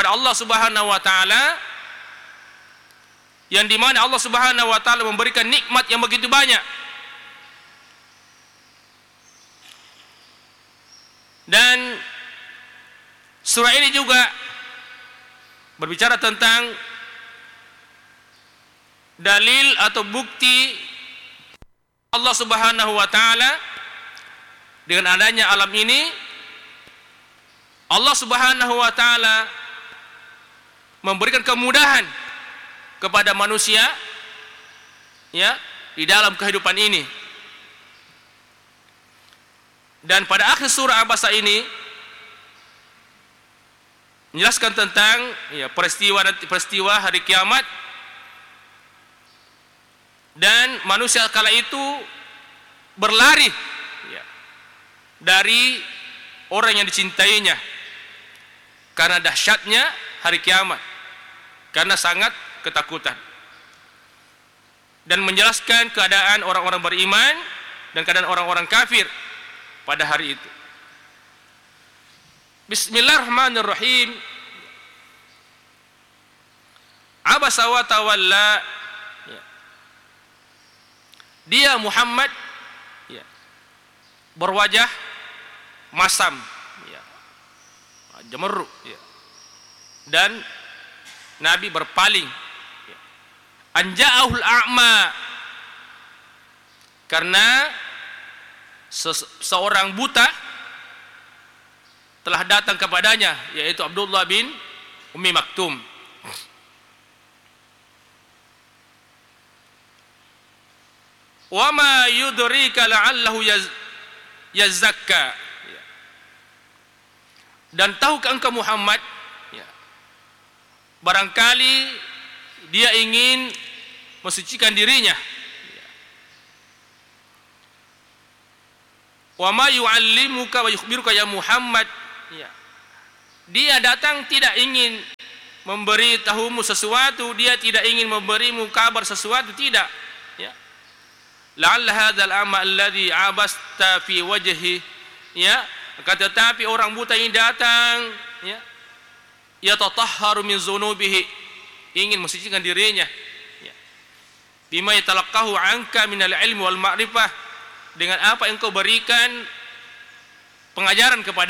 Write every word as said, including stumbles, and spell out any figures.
kepada Allah Subhanahu wa taala, yang dimana Allah Subhanahu wa taala memberikan nikmat yang begitu banyak. Dan surah ini juga berbicara tentang dalil atau bukti Allah Subhanahu wa taala. Dengan adanya alam ini, Allah Subhanahu wa taala memberikan kemudahan kepada manusia, ya, di dalam kehidupan ini. Dan pada akhir surah Abasa ini menjelaskan tentang, ya, peristiwa peristiwa hari kiamat, dan manusia kala itu berlari, ya, dari orang yang dicintainya karena dahsyatnya hari kiamat, karena sangat ketakutan, dan menjelaskan keadaan orang-orang beriman dan keadaan orang-orang kafir pada hari itu. Bismillahirrahmanirrahim. Abasa wa tawalla, ya. Dia Muhammad, ya, berwajah masam, ya, jemeruk, ya. Dan Nabi berpaling, ya. Anja'ahul a'ma, karena seorang buta telah datang kepadanya, yaitu Abdullah bin Ummi Maktum. Wa ma yudrika la'allahu yazakka, dan tahukah engkau Muhammad, ya, barangkali dia ingin mensucikan dirinya. Wa ma yu'allimuka wa yukhbiruka ya Muhammad, ya, dia datang tidak ingin memberi tahumu sesuatu, dia tidak ingin memberimu kabar sesuatu, tidak, ya. La'alla hadzal ama alladhi abasta fi wajhi, ya, akan tetapi orang buta ini datang, ya, yatatahharu min zunubihi, ingin mensucikan dirinya, ya, bima yatalaqahu anka minal ilmi wal ma'rifah, dengan apa yang kau berikan pengajaran kepada